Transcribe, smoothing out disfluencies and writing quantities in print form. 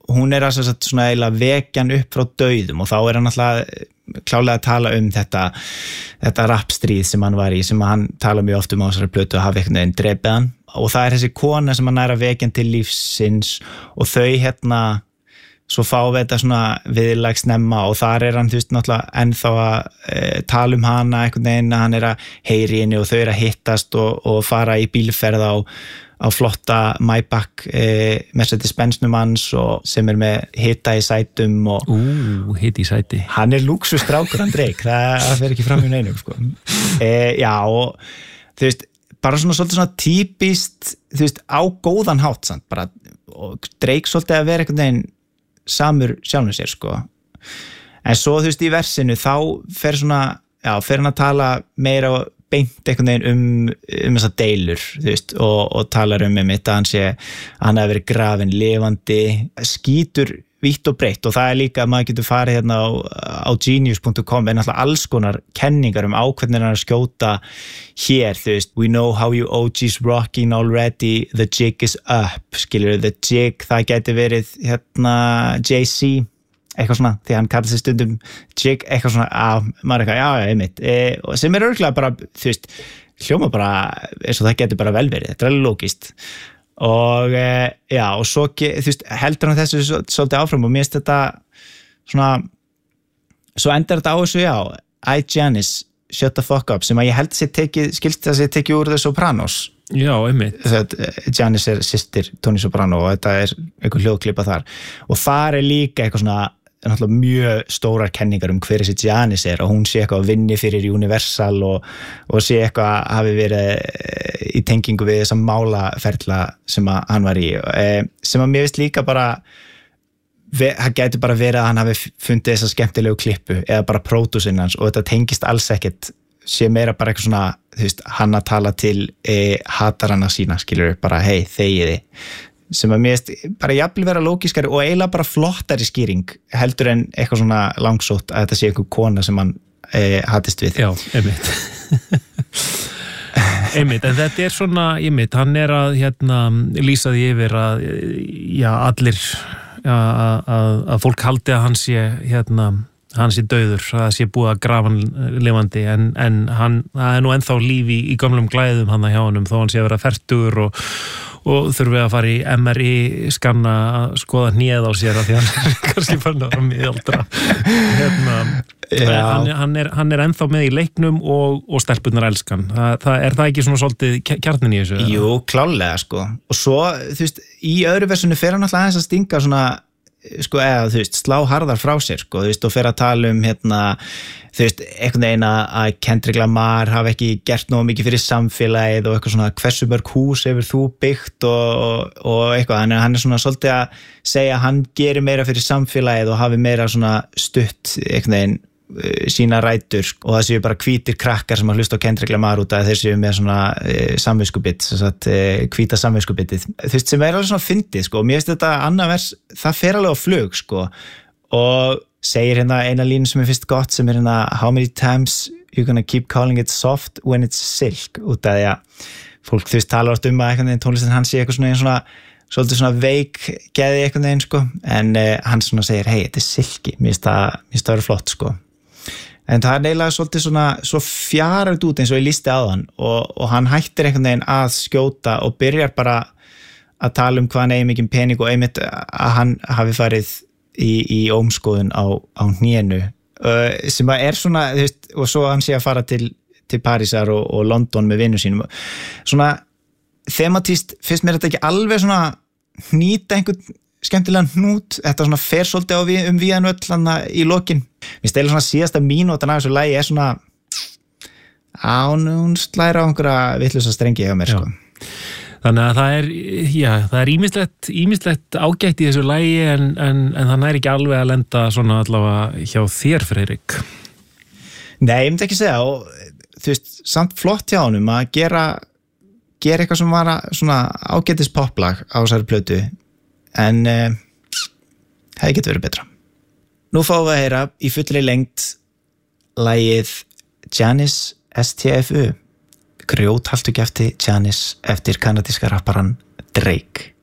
hún að svona eiginlega vekjan upp frá dauðum og þá hann alltaf klálega að tala þetta rapstríð sem hann var í, sem hann tala mjög oft á þessari plötu að hafa einhvern veginn drepið hann og það þessi kona sem hann að vekja til lífsins og þau svo fáum við þetta svona viðlag snemma og þar hann þú veist náttúrulega ennþá að tala hana einhvern veginn að hann að heyri henni og þau að hittast og fara í bílferð á flotta Maybach Mercedes-Benz-num hans og sem með hita í sætum og hiti í sæti hann lúxusstrákur hann Drake, það fer ekki fram í neinu sko. Já og þú veist bara svolítið svona típist þú veist á góðan hátt samt bara og Drake svolítið að vera einhvern veginn samur sjálfum sér sko en svo þú veist í versinu þá fer hann að tala meira beint einhvern veginn þessar deilur þú veist og talar mitt að hann hafi verið grafinn lifandi skítur vítt og breytt og það líka að maður getur farið hérna á genius.com náttúrulega alls konar kenningar hvernig hann að skjóta hér þú veist we know how you OGs rocking already the jig is up skilur the jig það geti verið hérna Jay-Z eitthvað svona því hann kallar sig stundum jig eitthvað svona maður eitthvað einmitt sem örugglega bara þú veist hljóma bara eins og það geti bara vel verið þetta alveg lógist og og svo þú veist heldur hann þessu svolítið áfram og mér finnst þetta svona svo endar þetta á þessu I Janice shut the fuck up sem að ég held skilst að sé tekið úr The Sopranos einmitt Janice systir Tony Soprano og þetta einhver hljóðklippa þar og þar líka eitthvað svona náttúrulega mjög stórar kenningar hver þessi Janice og hún sé eitthvað að vinni fyrir Universal og sé eitthvað hafi verið í tengingu við þessa málaferla sem að hann var í sem að mér veist líka bara það gæti bara verið að hann hafi fundið þessa skemmtilegu klippu eða bara pródúsinn hans og þetta tengist alls ekkert sé meira bara eitthvað svona þú veist, hann að tala til hatarana sína skilur bara hei þegiði sem að mér veist bara jafnvel vera lógiskari og eiginlega bara flottari skýring heldur en eitthvað svona langsótt að þetta sé einhver kona sem hann hatist við einmitt einmitt, en þetta svona einmitt, hann að lýsa því yfir að allir að fólk haldi að hann sé dauður, að það sé búið að grafa hann lifandi en hann það nú ennþá líf í gamlum glæðum hann hjá honum þó hann sé að vera fertugur og þurfi að fara í MRI skanna að skoða hnið á sér að því hann kannski fann að vera miðaldra hann ennþá með í leiknum og stelpunnar elskan það ekki svona svolítið kjarnin í þessu? Jú, klálega sko og svo, þú veist, í öðru versunu fer hann alltaf aðeins að stinga svona sko, eða þú veist, slá harðar frá sér sko, þú veist, og fer að tala þú veist, einhvern veginn að Kendrick Lamar hafi ekki gert nógu mikið fyrir samfélagið og eitthvað svona hversu mörg hús hefur þú byggt og eitthvað, hann svona svolítið að segja að hann gerir meira fyrir samfélagið og hafi meira svona stutt einhvern veginn sína rætur og það séu bara hvítir krakkar sem að hlusta á Kendrick Lamar út að þeir séu með svona samviskubitt, hvíta samviskubitið, þú veist, sem alveg svona fyndið sko, og mér finnst þetta annað vers, það fer alveg á flug sko, og segir eina línu sem ég finnst gott sem how many times you gonna keep calling it soft when it's silk, út að fólk þú veist talar oft að einhvern veginn tónlistin hann sé eitthvað svolítið svona veik geði einhvern veginn sko, en hann svona segir hei, þetta silki, mér finnst það vera flott sko. En það eiginlega svolítið svona svo fjarað út eins og ég lýsti á hann og hann hættir einhvern veginn að skjóta og byrjar bara að tala hvað hann eigi mikið pening og einmitt að hann hafi farið í ómskoðun á hnénu sem að svona, þú veist, og svo hann sé að fara til Parísar og London með vinnu sínum svona thematíst finnst mér þetta ekki alveg svona hnýta einhvern skemmtilega hnút, þetta svona fer svolítið á víðan öll hann í lokin mér steyla svona síðasta mínútan af þessu lagi svona hún slæra á einhverja vitlausa strengi hjá mér sko. Þannig að það er ýmislegt ágætt í þessu lagi en það næri ekki alveg að lenda svona allavega hjá þér, Friðrik. Nei, ég myndi ekki segja og þú veist, samt flott hjá honum að gera eitthvað sem var svona ágættis poplag á þessari plötu en það getur verið betra. Nú fáum við að heyra í fullri lengd lagið Janice STFU grjóthaltu gefti Janice eftir kanadíska rapparan Drake.